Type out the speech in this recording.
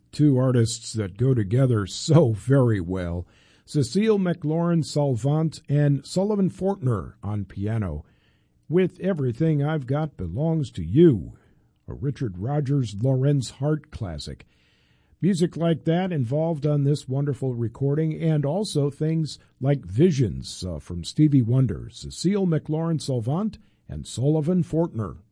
Two artists that go together so very well. Cecile McLaurin-Salvant and Sullivan Fortner on piano. With Everything I've Got Belongs to You, a Richard Rodgers Lorenz Hart classic. Music like that involved on this wonderful recording, and also things like Visions from Stevie Wonder, Cecile McLaurin-Salvant, and Sullivan Fortner.